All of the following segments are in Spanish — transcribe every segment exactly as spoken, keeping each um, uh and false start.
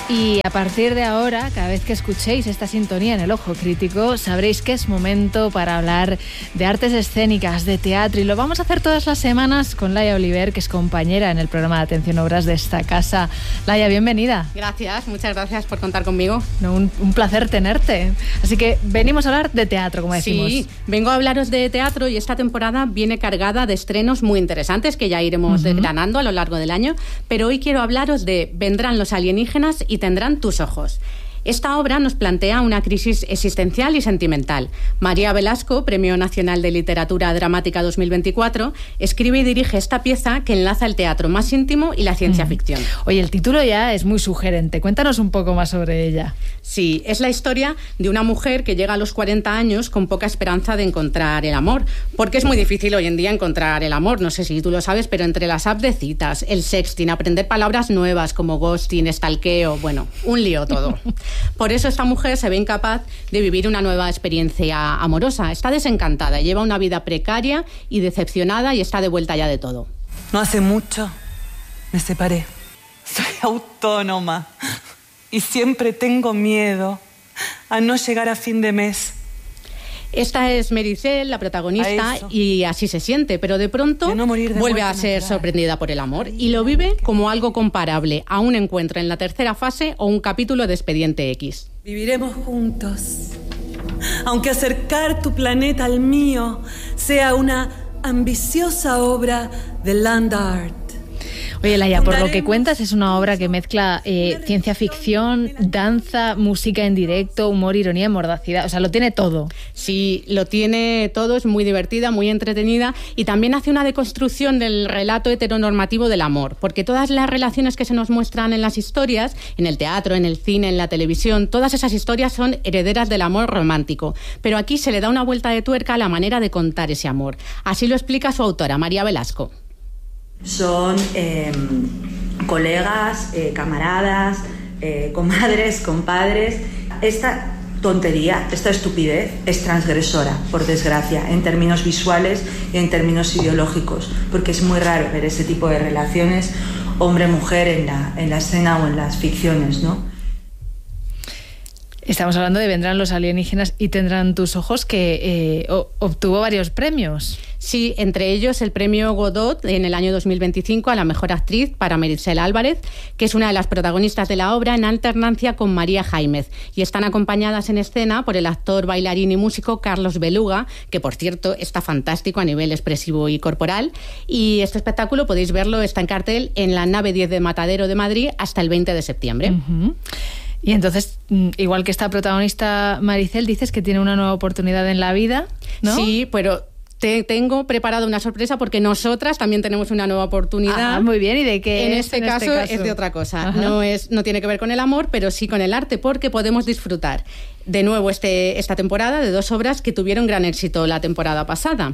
Y a partir de ahora, cada vez que escuchéis esta sintonía en El Ojo Crítico, sabréis que es momento para hablar de artes escénicas, de teatro, y lo vamos a hacer todas las semanas con Laia Oliver, que es compañera en el programa de Atención Obras de esta casa. Laia, bienvenida. Gracias, muchas gracias por contar conmigo. No, un, un placer tenerte. Así que venimos a hablar de teatro, como decimos. Sí, vengo a hablaros de teatro y esta temporada viene cargada de estrenos muy interesantes que ya iremos uh-huh. desgranando a lo largo del año, pero hoy quiero hablaros de Vendrán los alienígenas y tendrán tus ojos. Esta obra nos plantea una crisis existencial y sentimental. María Velasco, Premio Nacional de Literatura Dramática dos mil veinticuatro, escribe y dirige esta pieza que enlaza el teatro más íntimo y la ciencia ficción. Oye, el título ya es muy sugerente. Cuéntanos un poco más sobre ella. Sí, es la historia de una mujer que llega a los cuarenta años con poca esperanza de encontrar el amor, porque es muy difícil hoy en día encontrar el amor. No sé si tú lo sabes, pero entre las apps de citas, el sexting, aprender palabras nuevas como ghosting, stalkeo, bueno, un lío todo. Por eso esta mujer se ve incapaz de vivir una nueva experiencia amorosa. Está desencantada, lleva una vida precaria y decepcionada y está de vuelta ya de todo. No hace mucho me separé. Soy autónoma y siempre tengo miedo a no llegar a fin de mes. Esta es Meritxell, la protagonista, y así se siente, pero de pronto de no morir de vuelve a ser natural. Sorprendida por el amor y lo vive como algo comparable a un encuentro en la tercera fase o un capítulo de Expediente X. Viviremos juntos, aunque acercar tu planeta al mío sea una ambiciosa obra de land art. Oye, Laia, por lo que cuentas, es una obra que mezcla eh, ciencia ficción, danza, música en directo, humor, ironía y mordacidad. O sea, lo tiene todo. Sí, lo tiene todo, es muy divertida, muy entretenida y también hace una deconstrucción del relato heteronormativo del amor, porque todas las relaciones que se nos muestran en las historias, en el teatro, en el cine, en la televisión, todas esas historias son herederas del amor romántico. Pero aquí se le da una vuelta de tuerca a la manera de contar ese amor. Así lo explica su autora, María Velasco. Son eh, colegas, eh, camaradas, eh, comadres, compadres. Esta tontería, esta estupidez es transgresora, por desgracia, en términos visuales y en términos ideológicos, porque es muy raro ver ese tipo de relaciones hombre-mujer en la, en la escena o en las ficciones, ¿no? Estamos hablando de Vendrán los alienígenas y tendrán tus ojos, que eh, obtuvo varios premios. Sí, entre ellos el premio Godot en el año dos mil veinticinco a la mejor actriz para Meritxell Álvarez, que es una de las protagonistas de la obra, en alternancia con María Jaimez, y están acompañadas en escena por el actor, bailarín y músico Carlos Beluga, que por cierto está fantástico a nivel expresivo y corporal, y este espectáculo podéis verlo, está en cartel en la nave diez de Matadero de Madrid hasta el veinte de septiembre. Uh-huh. Y entonces, igual que esta protagonista Meritxell, dices que tiene una nueva oportunidad en la vida, ¿no? Sí, pero te tengo preparado una sorpresa porque nosotras también tenemos una nueva oportunidad. Ah, muy bien. ¿Y de qué en es este, en caso, este caso? Es de otra cosa. Ajá. No es, no tiene que ver con el amor, pero sí con el arte, porque podemos disfrutar de nuevo este, esta temporada de dos obras que tuvieron gran éxito la temporada pasada.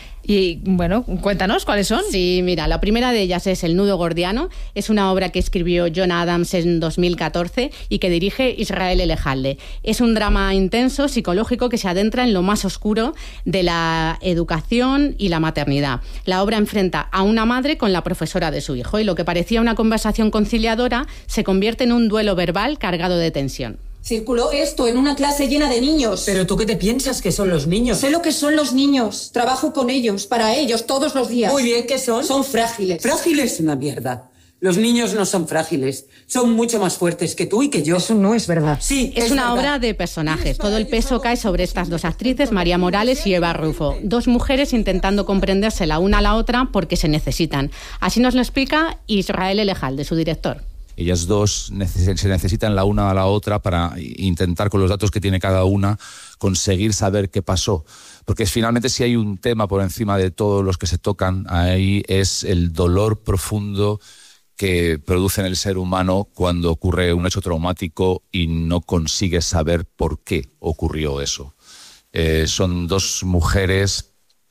Y bueno, cuéntanos, ¿cuáles son? Sí, mira, la primera de ellas es El nudo gordiano. Es una obra que escribió John Adams en dos mil catorce y que dirige Israel Elejalde. Es un drama intenso, psicológico, que se adentra en lo más oscuro de la educación y la maternidad. La obra enfrenta a una madre con la profesora de su hijo y lo que parecía una conversación conciliadora se convierte en un duelo verbal cargado de tensión. Circuló esto en una clase llena de niños. ¿Pero tú qué te piensas que son los niños? Sé lo que son los niños. Trabajo con ellos, para ellos, todos los días. Muy bien, ¿qué son? Son frágiles. Frágiles, una mierda. Los niños no son frágiles. Son mucho más fuertes que tú y que yo. Eso no es verdad. Sí, es, es una verdad. obra de personajes. Todo el peso cae sobre estas dos actrices, María Morales y Eva Rufo. Dos mujeres intentando comprenderse la una a la otra porque se necesitan. Así nos lo explica Israel Elejalde, su director. Ellas dos se necesitan la una a la otra para intentar, con los datos que tiene cada una, conseguir saber qué pasó. Porque finalmente, si hay un tema por encima de todos los que se tocan, ahí es el dolor profundo que produce en el ser humano cuando ocurre un hecho traumático y no consigue saber por qué ocurrió eso. Eh, son dos mujeres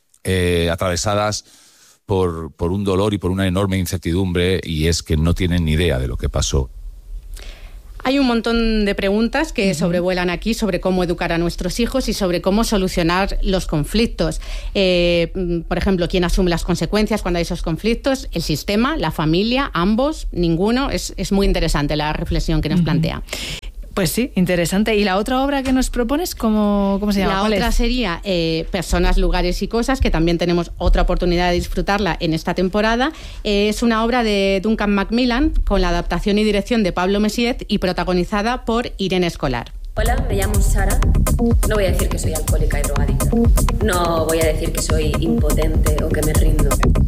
eh, atravesadas Por, por un dolor y por una enorme incertidumbre, y es que no tienen ni idea de lo que pasó. Hay un montón de preguntas que uh-huh. sobrevuelan aquí sobre cómo educar a nuestros hijos y sobre cómo solucionar los conflictos. Eh, por ejemplo, ¿quién asume las consecuencias cuando hay esos conflictos? ¿El sistema? ¿La familia? ¿Ambos? ¿Ninguno? Es, es muy interesante la reflexión que nos uh-huh. plantea. Pues sí, interesante. ¿Y la otra obra que nos propones, cómo, cómo se llama? La otra es? sería eh, Personas, lugares y cosas, que también tenemos otra oportunidad de disfrutarla en esta temporada. Eh, es una obra de Duncan Macmillan con la adaptación y dirección de Pablo Messiet y protagonizada por Irene Escolar. Hola, me llamo Sara. No voy a decir que soy alcohólica y drogadicta. No voy a decir que soy impotente o que me rindo.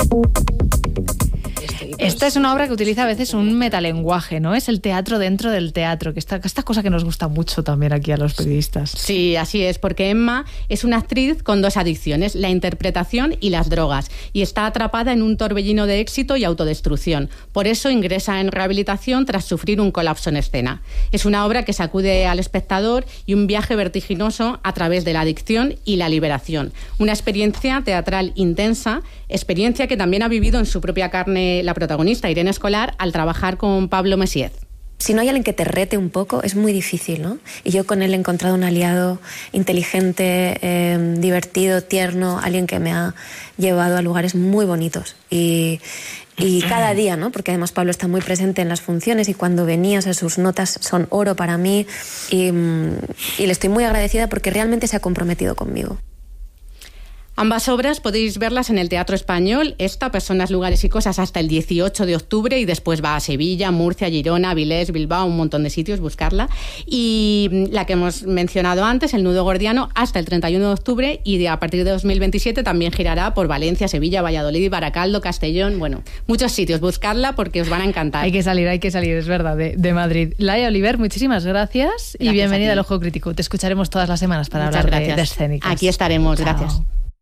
Esta es una obra que utiliza a veces un metalenguaje, ¿no? Es el teatro dentro del teatro, que esta, esta cosa que nos gusta mucho también aquí a los periodistas. Sí, así es, porque Emma es una actriz con dos adicciones, la interpretación y las drogas, y está atrapada en un torbellino de éxito y autodestrucción. Por eso ingresa en rehabilitación tras sufrir un colapso en escena. Es una obra que sacude al espectador y un viaje vertiginoso a través de la adicción y la liberación. Una experiencia teatral intensa, experiencia que también ha vivido en su propia carne la protagonista, Irene Escolar, al trabajar con Pablo Messiet. Si no hay alguien que te rete un poco, es muy difícil, ¿no? Y yo con él he encontrado un aliado inteligente, eh, divertido, tierno, alguien que me ha llevado a lugares muy bonitos. Y, y cada día, ¿no? Porque además Pablo está muy presente en las funciones y cuando venía, o sea, sus notas son oro para mí y, y le estoy muy agradecida porque realmente se ha comprometido conmigo. Ambas obras podéis verlas en el Teatro Español, esta, Personas, lugares y cosas, hasta el dieciocho de octubre y después va a Sevilla, Murcia, Girona, Avilés, Bilbao, un montón de sitios, buscarla. Y la que hemos mencionado antes, El nudo gordiano, hasta el treinta y uno de octubre y de, a partir de dos mil veintisiete también girará por Valencia, Sevilla, Valladolid, Baracaldo, Castellón, bueno, muchos sitios, buscarla porque os van a encantar. Hay que salir, hay que salir, es verdad, de, de Madrid. Laia Oliver, muchísimas gracias, gracias y bienvenida al Ojo Crítico. Te escucharemos todas las semanas para Muchas hablar de, de escénicas. Aquí estaremos, Chao. Gracias.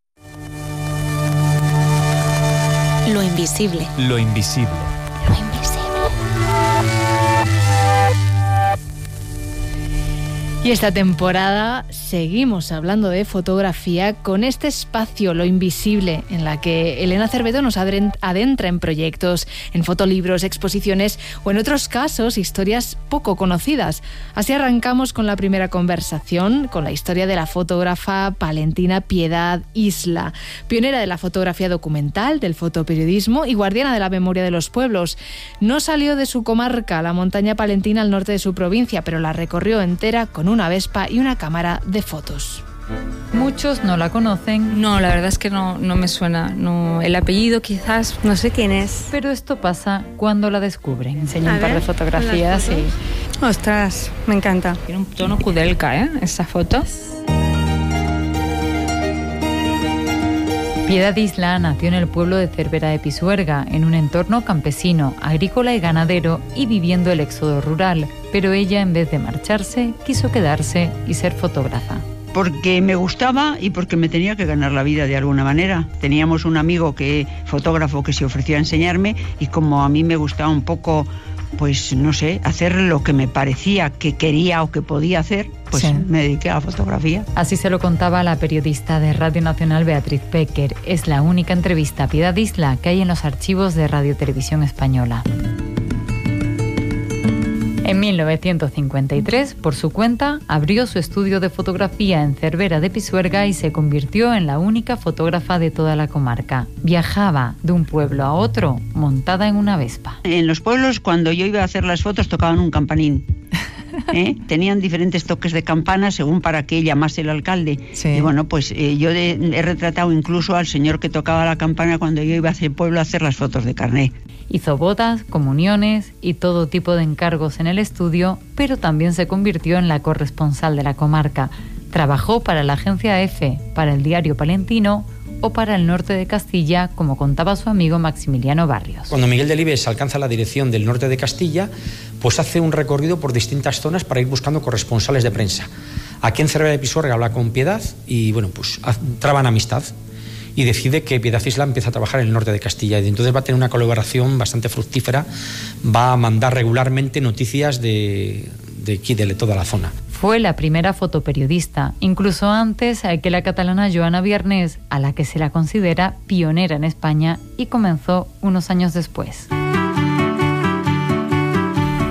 Lo invisible. Lo invisible. Lo invisible. Y esta temporada seguimos hablando de fotografía con este espacio, Lo Invisible, en la que Elena Cerveto nos adentra en proyectos, en fotolibros, exposiciones o en otros casos, historias poco conocidas. Así arrancamos con la primera conversación, con la historia de la fotógrafa palentina Piedad Isla, pionera de la fotografía documental, del fotoperiodismo y guardiana de la memoria de los pueblos. No salió de su comarca, la montaña palentina al norte de su provincia, pero la recorrió entera con un una Vespa y una cámara de fotos. Muchos no la conocen. No, la verdad es que no, no me suena. No, el apellido quizás, no sé quién es. Pero esto pasa cuando la descubren. Enseño un par de fotografías y... Ostras, me encanta. Tiene un tono kudelka, ¿eh? Esa foto. Piedad Isla nació en el pueblo de Cervera de Pisuerga, en un entorno campesino, agrícola y ganadero y viviendo el éxodo rural. Pero ella, en vez de marcharse, quiso quedarse y ser fotógrafa. Porque me gustaba y porque me tenía que ganar la vida de alguna manera. Teníamos un amigo que fotógrafo que se ofreció a enseñarme y como a mí me gustaba un poco, pues no sé, hacer lo que me parecía que quería o que podía hacer, pues sí. Me dediqué a la fotografía. Así se lo contaba la periodista de Radio Nacional Beatriz Pecker. Es la única entrevista a Piedad Isla que hay en los archivos de Radio Televisión Española. En mil novecientos cincuenta y tres, por su cuenta, abrió su estudio de fotografía en Cervera de Pisuerga y se convirtió en la única fotógrafa de toda la comarca. Viajaba de un pueblo a otro montada en una Vespa. En los pueblos, cuando yo iba a hacer las fotos, tocaban un campanín. ¿Eh? Tenían diferentes toques de campana según para qué llamase el alcalde. Sí. Y bueno, pues eh, yo de, he retratado incluso al señor que tocaba la campana cuando yo iba hacia el pueblo a hacer las fotos de carné. Hizo bodas, comuniones y todo tipo de encargos en el estudio, pero también se convirtió en la corresponsal de la comarca. Trabajó para la agencia EFE, para el diario Palentino o para el norte de Castilla, como contaba su amigo Maximiliano Barrios. Cuando Miguel Delibes alcanza la dirección del norte de Castilla, pues hace un recorrido por distintas zonas para ir buscando corresponsales de prensa. Aquí en Cervera de Pisuerga habla con Piedad y bueno, pues traban amistad y decide que Piedad Isla empieza a trabajar en el norte de Castilla y entonces va a tener una colaboración bastante fructífera, va a mandar regularmente noticias de, de aquí, de toda la zona. Fue la primera fotoperiodista, incluso antes que la catalana Joana Viernés, a la que se la considera pionera en España y comenzó unos años después.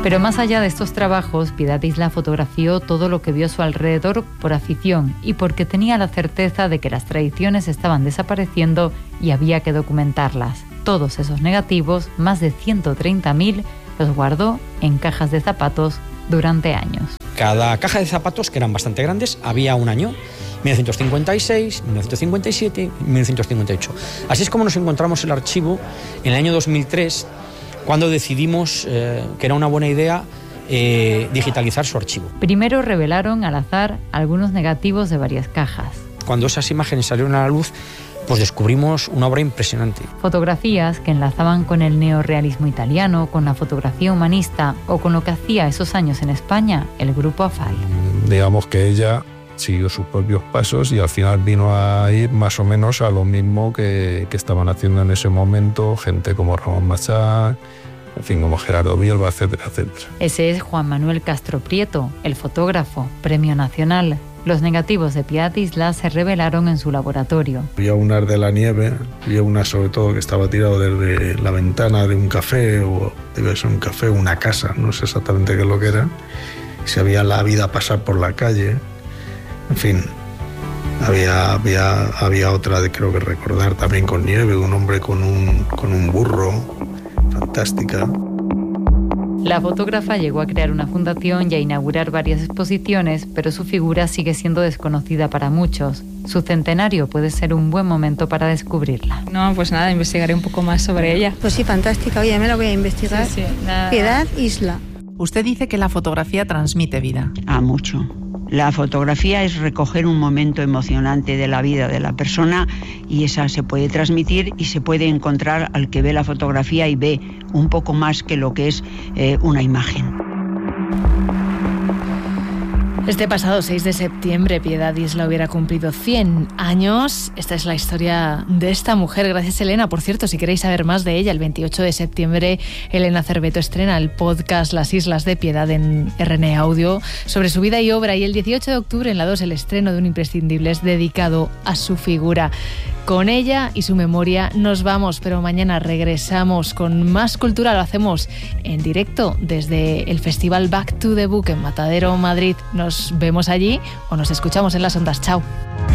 Pero más allá de estos trabajos, Piedad Isla fotografió todo lo que vio a su alrededor por afición y porque tenía la certeza de que las tradiciones estaban desapareciendo y había que documentarlas. Todos esos negativos, más de ciento treinta mil, los guardó en cajas de zapatos durante años. Cada caja de zapatos, que eran bastante grandes, había un año: mil novecientos cincuenta y seis, mil novecientos cincuenta y siete, mil novecientos cincuenta y ocho. Así es como nos encontramos el archivo en el año dos mil tres, cuando decidimos eh, que era una buena idea eh, digitalizar su archivo. Primero revelaron al azar algunos negativos de varias cajas. Cuando esas imágenes salieron a la luz, pues descubrimos una obra impresionante. Fotografías que enlazaban con el neorrealismo italiano, con la fotografía humanista o con lo que hacía esos años en España el grupo Afal. Digamos que ella siguió sus propios pasos y al final vino a ir más o menos a lo mismo que, que estaban haciendo en ese momento gente como Ramón Machán, en fin, como Gerardo Bielba, etcétera, etcétera. Ese es Juan Manuel Castro Prieto, el fotógrafo, Premio Nacional. Los negativos de Piedad Isla se revelaron en su laboratorio. Había unas de la nieve, había una sobre todo que estaba tirado desde la ventana de un café, o debe ser un café o una casa, no sé exactamente qué es lo que era. Se veía la vida pasar por la calle. En fin, había, había, había otra, de, creo que recordar, también con nieve, un hombre con un, con un burro, fantástica. La fotógrafa llegó a crear una fundación y a inaugurar varias exposiciones, pero su figura sigue siendo desconocida para muchos. Su centenario puede ser un buen momento para descubrirla. No, pues nada, investigaré un poco más sobre ella. Pues sí, fantástica. Oye, me la voy a investigar. Sí, sí, nada. Piedad Isla. Usted dice que la fotografía transmite vida. Ah, mucho. La fotografía es recoger un momento emocionante de la vida de la persona y esa se puede transmitir y se puede encontrar al que ve la fotografía y ve un poco más que lo que es eh, una imagen. Este pasado seis de septiembre, Piedad Isla hubiera cumplido cien años. Esta es la historia de esta mujer. Gracias, Elena. Por cierto, si queréis saber más de ella, el veintiocho de septiembre, Elena Cerveto estrena el podcast Las Islas de Piedad en R N Audio sobre su vida y obra. Y el dieciocho de octubre, en la dos, el estreno de un imprescindible es dedicado a su figura. Con ella y su memoria nos vamos, pero mañana regresamos con más cultura. Lo hacemos en directo desde el festival Back to the Book en Matadero, Madrid. Nos vemos allí o nos escuchamos en las ondas. Chao.